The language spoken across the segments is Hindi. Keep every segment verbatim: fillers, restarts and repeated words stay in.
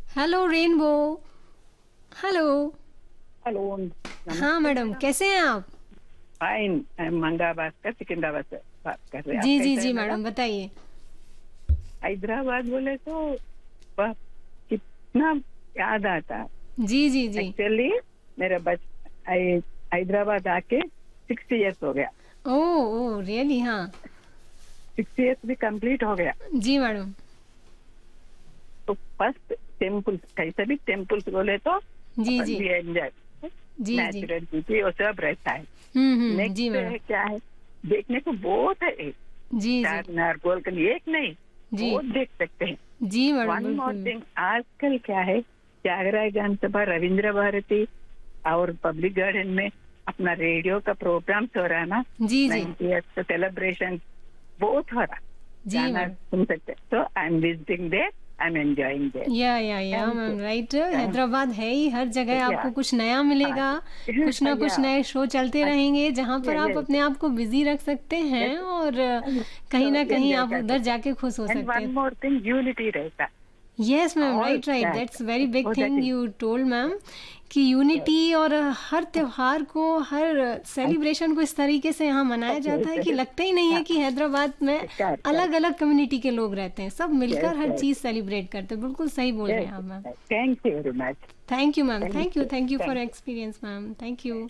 Hello rainbow. हेलो। हेलो। हाँ नमस्ते मैडम, मैडम। कैसे हैं आप? फाइन। आई एम मंगा भास्कर सिकंदराबाद से बात कर रहे हैं। आप जी जी कैसे हैं जी मैडम? मैडम, बताइए। हैदराबाद बोले तो वाह, कितना याद आता है। जी जी जी। एक्चुअली मेरा बच आई- हैदराबाद आके सिक्स इयर्स हो गया। ओह ओह रियली, हाँ। सिक्स इयर्स भी कंप्लीट हो गया। जी मैडम। तो फर्स्ट टेम्पल, कैसे भी टेम्पल्स बोले तो जी अपन जी भी एंजॉय, जी जी। नेचुरल ब्यूटी वो सब रहता है। हम्म हम्म, जी नेक्स्ट मैडम। है क्या है, देखने को बहुत है। जी जी चार मीनार, गोलकंड, एक नहीं जी बहुत देख सकते हैं। जी मैडम, वन मोर बिल्कुल। थिंग, आजकल क्या है, त्यागराय गान सभा, रविंद्र भारती और पब्लिक गार्डन में अपना रेडियो का प्रोग्राम हो रहा है ना। जी जी नाइन्टी ईयर्स का सेलिब्रेशन बहुत हो रहा, जी गाना मैडम। सुन सकते। तो I am visiting there, I am enjoying there. या या या thank you. Ma'am, right. Hyderabad है ही, हर जगह या आपको कुछ नया मिलेगा। कुछ ना कुछ या नए शो चलते रहेंगे जहाँ पर आप या अपने आप को बिजी रख सकते हैं, और अ, कहीं ना कहीं एंजॉय आप कर उधर सकते। जाके खुश हो एंड सकते वन हैं। मोर थिंग, यूनिटी रहता yes ma'am, all right right, that. That's very big so that thing is you told ma'am, कि यूनिटी, और हर त्योहार को, हर सेलिब्रेशन को इस तरीके से यहाँ मनाया जाता है कि लगता ही नहीं है कि हैदराबाद में अलग अलग कम्युनिटी के लोग रहते हैं। सब मिलकर हर चीज़ सेलिब्रेट करते हैं। बिल्कुल सही बोल रहे हैं आप ma'am. Thank you very much. Thank you ma'am, thank thank you you. Thank you for thank experience ma'am, thank you.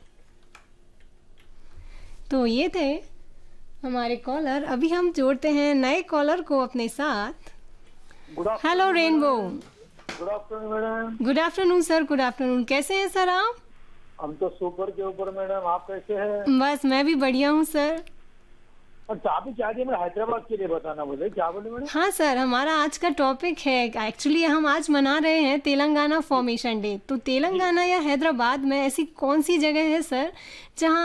तो ये थे हमारे कॉलर। अभी हम जोड़ते हैं नए कॉलर को अपने साथ। Good hello afternoon rainbow. Madam. Good afternoon madam. Good afternoon sir, good afternoon. कैसे हैं सर आप? हम तो सुपर के ऊपर मैडम, आप कैसे हैं? बस मैं भी बढ़िया हूँ सर। और चाबी चाहिए मैंने हैदराबाद के लिए बताना बोले, क्या बोले मैडम? हाँ सर, हमारा आज का टॉपिक है, एक्चुअली हम आज मना रहे हैं तेलंगाना फॉर्मेशन डे। तो जी। तेलंगाना या हैदराबाद में ऐसी कौन सी जगह है सर जहाँ